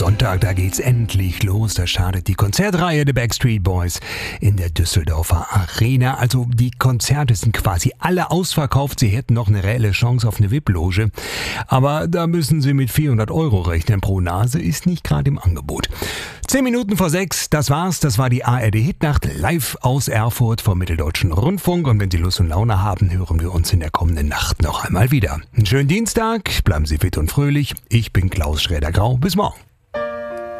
Sonntag, da geht's endlich los. Da startet die Konzertreihe der Backstreet Boys in der Düsseldorfer Arena. Also die Konzerte sind quasi alle ausverkauft. Sie hätten noch eine reelle Chance auf eine VIP-Loge. Aber da müssen Sie mit 400 € rechnen. Pro Nase ist nicht gerade im Angebot. 10 Minuten vor 6, das war's. Das war die ARD Hitnacht live aus Erfurt vom Mitteldeutschen Rundfunk. Und wenn Sie Lust und Laune haben, hören wir uns in der kommenden Nacht noch einmal wieder. Einen schönen Dienstag, bleiben Sie fit und fröhlich. Ich bin Klaus Schräder-Grau. Bis morgen.